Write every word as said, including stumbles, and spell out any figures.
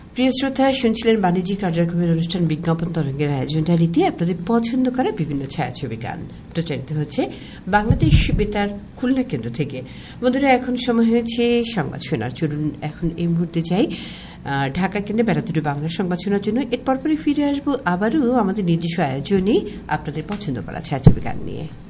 প্রিয় শ্রোতা, শুনছিলেন বাণিজ্যিক কার্যক্রমের অনুষ্ঠান বিজ্ঞাপন তরঙ্গের আয়োজন ডালিতে আপনাদের পছন্দ করা বিভিন্ন ছায়াছবি গান প্রচারিত হচ্ছে বাংলাদেশ বেতার খুলনা কেন্দ্র থেকে। বন্ধুরা, এখন সময় হয়েছে সংবাদ শোনার। চলুন এখন এই মুহূর্তে যাই ঢাকা কেন্দ্রে বেলাতুরি বাংলা সংবাদ শোনার জন্য। এর পরপরই ফিরে আসবো আবারও আমাদের নিজস্ব আয়োজনে আপনাদের পছন্দ করা ছায়াছবি গান নিয়ে।